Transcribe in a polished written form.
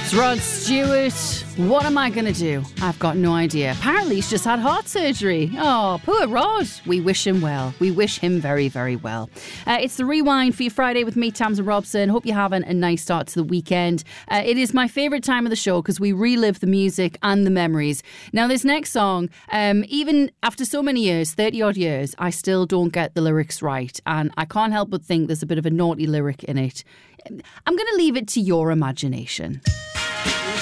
It's Rod Stewart. What am I going to do? I've got no idea. Apparently he's just had heart surgery. Oh, poor Rod. We wish him well. We wish him very, very well. It's the Rewind for your Friday with me, Tamsin Robson. Hope you're having a nice start to the weekend. It is my favourite time of the show because we relive the music and the memories. Now, this next song, even after so many years, 30 odd years, I still don't get the lyrics right. And I can't help but think there's a bit of a naughty lyric in it. I'm going to leave it to your imagination.